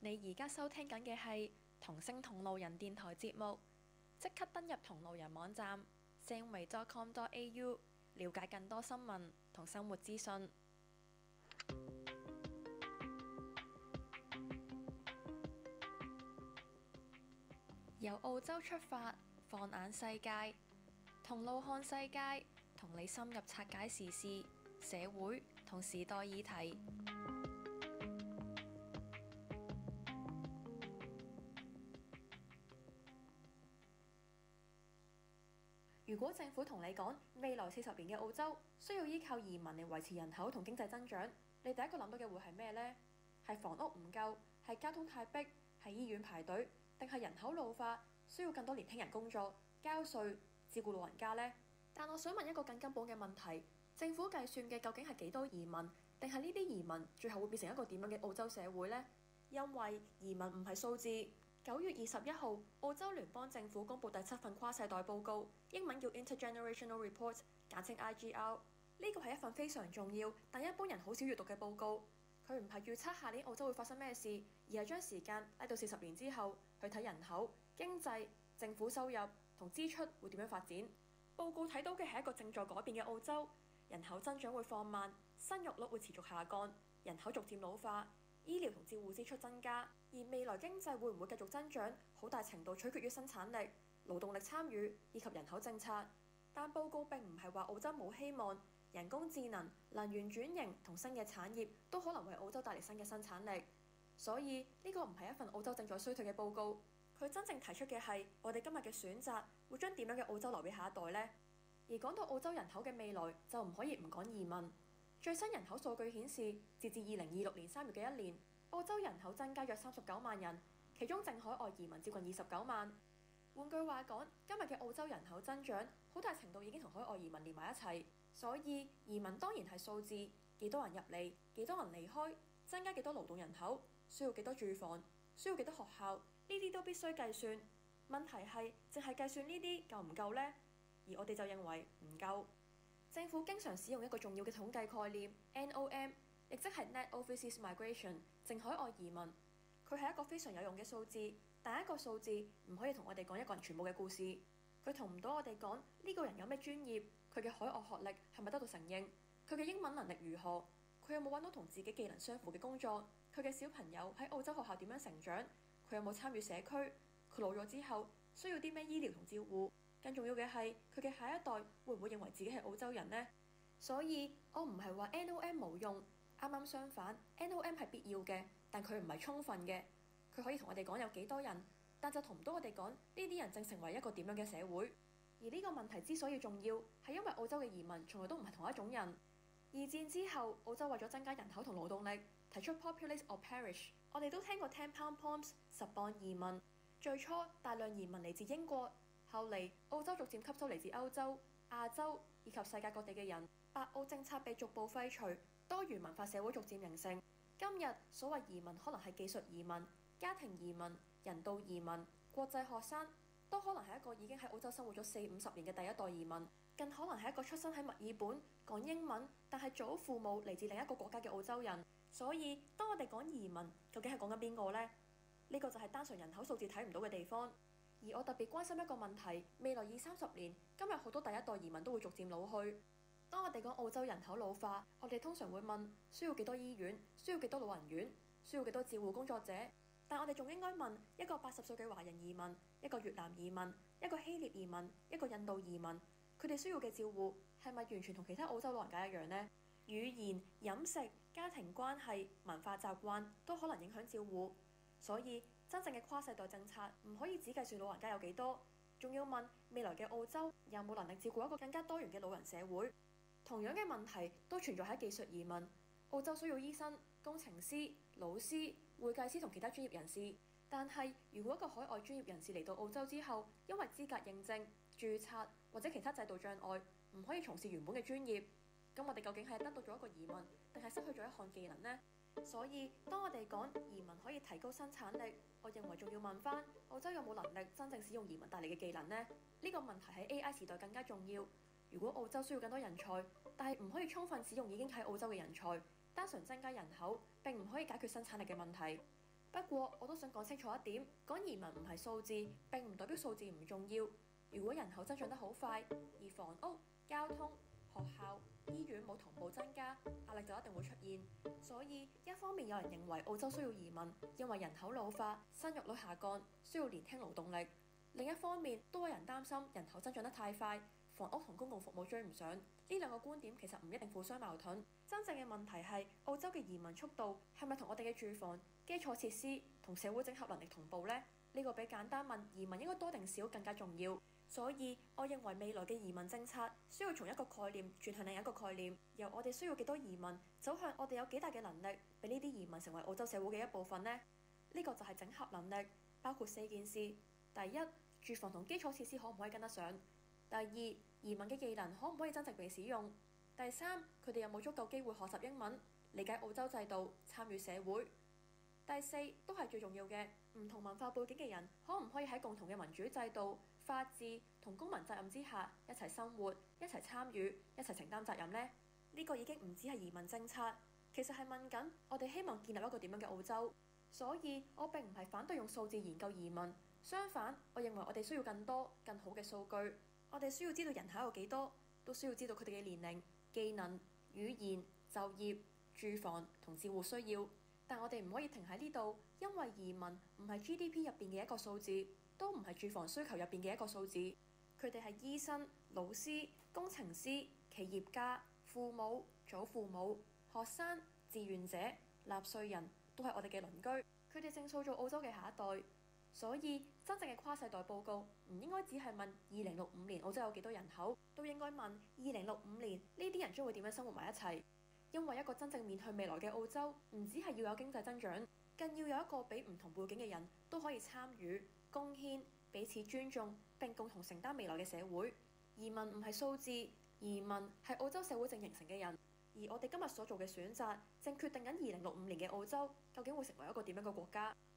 你而家收聽緊嘅係同聲同路人電台節目，即刻登入同路人網站 samway.com.au 了解更多新聞同生活資訊。由澳洲出發，放眼世界，同路看世界，同你深入拆解時事、社會同時代議題。如果政府同你講未來40年嘅澳洲需要依靠移民嚟維持人口同經濟增長，你第一個諗到嘅會係咩呢？係房屋唔夠，係交通太逼，係醫院排隊，定係人口老化需要更多年輕人工作、交稅、照顧老人家呢？但我想問一個更根本嘅問題，政府計算嘅究竟係幾多移民，定係呢啲移民最後會變成一個點樣嘅澳洲社會呢？因為移民唔係數字。9月21號，澳洲聯邦政府公布第7份跨世代報告，英文叫 Intergenerational Report， 簡稱 IGR。呢個係一份非常重要，但一般人好少閱讀嘅報告。佢唔係預測下年澳洲會發生咩事，而係將時間拉到40年之後去睇人口、經濟、政府收入同支出會點樣發展。報告睇到嘅係一個正在改變嘅澳洲，人口增長會放慢，生育率會持續下降，人口逐漸老化。醫療同照護支出增加，而未來經濟會唔會繼續增長，好大程度取決於生產力、勞動力參與以及人口政策。但報告並唔係話澳洲冇希望，人工智能、能源轉型同新嘅產業都可能為澳洲帶嚟新嘅生產力。所以呢個唔係一份澳洲正在衰退嘅報告，佢真正提出嘅係我哋今日嘅選擇會將點樣嘅澳洲留俾下一代呢？而講到澳洲人口嘅未來，就唔可以唔講移民。最新人口數據顯示，截至2026年3月嘅一年，澳洲人口增加約39萬人，其中淨海外移民接近29萬。換句話講，今日嘅澳洲人口增長好大程度已經同海外移民連埋一齊。所以移民當然係數字，幾多人入嚟，幾多人離開，增加幾多勞動人口，需要幾多住房，需要幾多學校，呢啲都必須計算。問題係淨係計算呢啲夠唔夠呢？而我哋就認為唔夠。政府經常使用一個重要嘅統計概念 NOM， 亦即係 Net Overseas Migration， 淨海外移民。佢係一個非常有用嘅數字，但一個數字唔可以同我哋講一個人全部嘅故事。佢同唔到我哋講呢個人有咩專業，佢嘅海外學歷係咪得到承認，佢嘅英文能力如何，佢有冇揾到同自己技能相符嘅工作，佢嘅小朋友喺澳洲學校點樣成長，佢有冇參與社區，佢老咗之後需要啲咩醫療同照顧。更重要嘅係，佢嘅下一代會唔會認為自己係澳洲人呢？所以我唔係話 NOM 冇用，啱啱相反 ，NOM 係必要嘅，但佢唔係充分嘅。佢可以同我哋講有幾多人，但就同唔到我哋講呢啲人正成為一個點樣嘅社會。而呢個問題之所以重要，係因為澳洲嘅移民從來都唔係同一種人。二戰之後，澳洲為咗增加人口同勞動力，提出 populate or perish。我哋都聽過10 pound poms 10磅移民。最初大量移民嚟自英國。後嚟，澳洲逐漸吸收嚟自歐洲、亞洲以及世界各地嘅人，白澳政策被逐步廢除，多元文化社會逐漸形成。今日所謂移民可能係技術移民、家庭移民、人道移民、國際學生，都可能係一個已經喺澳洲生活咗40-50年嘅第一代移民，更可能係一個出生喺墨爾本、講英文，但係祖父母嚟自另一個國家嘅澳洲人。所以，當我哋講移民，究竟係講緊邊個呢？呢個就係單純人口數字睇唔到嘅地方。而我特別關心一個問題，未來20-30年，今日好多第一代移民都會逐漸老去。當我哋講澳洲人口老化，我哋通常會問需要幾多醫院，需要幾多老人院，需要幾多照護工作者。但我哋仲應該問一個80歲嘅華人移民，一個越南移民，一個希臘移民，一個印度移民，佢哋需要嘅照護係咪完全同其他澳洲老人家一樣呢？語言、飲食、家庭關係、文化習慣都可能影響照護，所以真正嘅跨世代政策唔可以只計算老人家有幾多，仲要問未來嘅澳洲有冇能力照顧一個更加多元嘅老人社會。同樣嘅問題都存在喺技術移民。澳洲需要醫生、工程師、老師、會計師同其他專業人士，但係如果一個海外專業人士嚟到澳洲之後，因為資格認證、註冊或者其他制度障礙，唔可以從事原本嘅專業，咁我哋究竟係得到咗一個移民，定係失去咗一項技能呢？所以，當我哋講移民可以提高生產力，我認為仲要問翻澳洲有冇能力真正使用移民帶嚟嘅技能呢？呢個問題喺 AI 時代更加重要。如果澳洲需要更多人才，但係唔可以充分使用已經喺澳洲嘅人才，單純增加人口並唔可以解決生產力嘅問題。 不過我都想講清楚一點，講移民唔係數字，並唔代表數字唔重要。如果人口增長得好快，而房屋、交通、學校、醫院冇同步增加，壓力就一定會出現。所以一方面有人認為澳洲需要移民，因為人口老化、生育率下降，需要年輕勞動力；另一方面都有人擔心人口增長得太快，房屋同公共服務追唔上。呢兩個觀點其實唔一定互相矛盾。真正嘅問題係澳洲嘅移民速度係咪同我哋嘅住房、基礎設施同社會整合能力同步呢？呢個比簡單問移民應該多定少更加重要。所以我認為未來嘅移民政策需要從一個概念轉向另一個概念，由我哋需要幾多移民走向我哋有幾大嘅能力俾呢啲移民成為澳洲社會嘅一部分呢？呢個就係整合能力，包括4件事：第一，住房同基礎設施可唔可以跟得上；第二，移民嘅技能可唔可以真正被使用；第三，佢哋有冇足夠機會學習英文、理解澳洲制度、參與社會；第四，都係最重要嘅，唔同文化背景嘅人可唔可以喺共同嘅民主制度、法治同公民責任之下一齊生活、一齊參與、一齊承擔責任呢？呢個已經唔止係移民政策，其實係問緊我哋希望建立一個點樣嘅澳洲。所以我並唔係反對用數字研究移民，相反，我認為我哋需要更多、更好嘅數據。我哋需要知道人口有幾多，都需要知道佢哋嘅年齡、技能、語言、就業、住房同照護需要。但我哋唔可以停喺呢度，因為移民唔係 GDP 入邊嘅一個數字，都唔係住房需求入邊嘅一個數字。佢哋係醫生、老師、工程師、企業家、父母、祖父母、學生、志願者、納稅人，都係我哋嘅鄰居。佢哋正塑造澳洲嘅下一代。所以真正嘅跨世代報告唔應該只係問2065年澳洲有幾多人口，都應該問2065年呢啲人將會點樣生活埋一齊。因為一個真正面向未來嘅澳洲，唔只係要有經濟增長，更要有一個俾唔同背景嘅人都可以參與、貢獻、彼此尊重並共同承擔未來嘅社會。移民唔係數字，移民係澳洲社會正形成嘅人。而我哋今日所做嘅選擇，正決定緊2065年嘅澳洲究竟會成為一個點樣嘅國家。